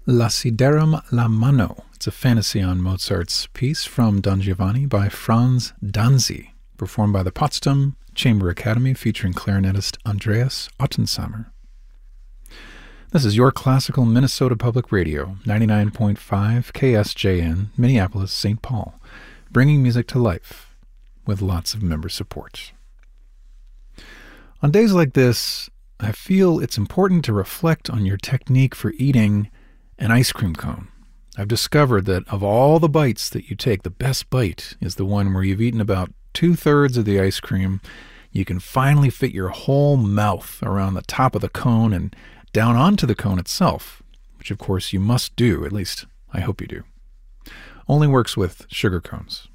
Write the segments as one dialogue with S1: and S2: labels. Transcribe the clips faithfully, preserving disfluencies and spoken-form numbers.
S1: Lassiderum la mano. It's a fantasy on Mozart's piece from Don Giovanni by Franz Danzi, performed by the Potsdam Chamber Academy, featuring clarinetist Andreas Ottensamer. This is your classical Minnesota Public Radio, ninety-nine point five K S J N, Minneapolis, Saint Paul, bringing music to life with lots of member support. On days like this, I feel it's important to reflect on your technique for eating an ice cream cone. I've discovered that of all the bites that you take, the best bite is the one where you've eaten about two-thirds of the ice cream. You can finally fit your whole mouth around the top of the cone and down onto the cone itself, which of course you must do, at least I hope you do. Only works with sugar cones.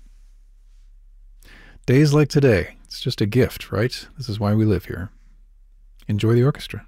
S1: Days like today, it's just a gift, right? This is why we live here. Enjoy the orchestra.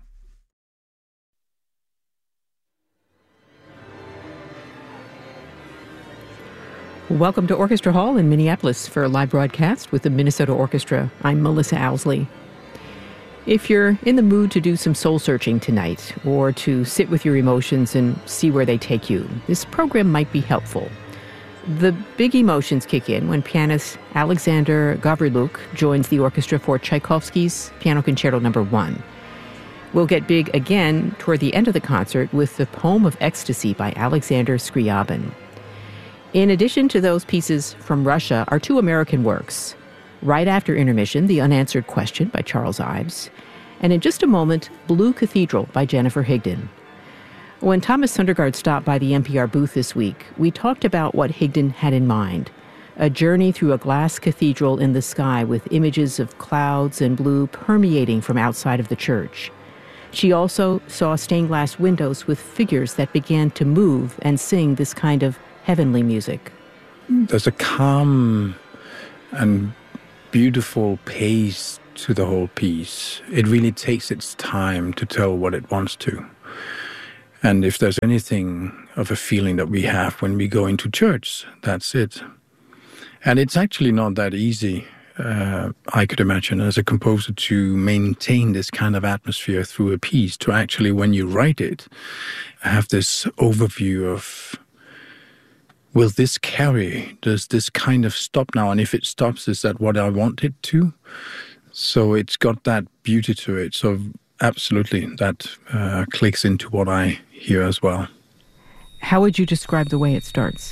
S2: Welcome to Orchestra Hall in Minneapolis for a live broadcast with the Minnesota Orchestra. I'm Melissa Owsley. If you're in the mood to do some soul searching tonight, or to sit with your emotions and see where they take you, this program might be helpful. The big emotions kick in when pianist Alexander Gavriluk joins the orchestra for Tchaikovsky's Piano Concerto Number One. We'll get big again toward the end of the concert with the Poem of Ecstasy by Alexander Scriabin. In addition to those pieces from Russia are two American works. Right after intermission, The Unanswered Question by Charles Ives, and in just a moment, Blue Cathedral by Jennifer Higdon. When Thomas Sundergaard stopped by the N P R booth this week, we talked about what Higdon had in mind, a journey through a glass cathedral in the sky with images of clouds and blue permeating from outside of the church. She also saw stained glass windows with figures that began to move and sing this kind of heavenly music.
S3: There's a calm and beautiful pace to the whole piece. It really takes its time to tell what it wants to. And if there's anything of a feeling that we have when we go into church, that's it. And it's actually not that easy, uh, I could imagine, as a composer, to maintain this kind of atmosphere through a piece, to actually, when you write it, have this overview of, will this carry? Does this kind of stop now? And if it stops, is that what I want it to? So it's got that beauty to it. So absolutely, that uh, clicks into what I hear as well.
S2: How would you describe the way it starts?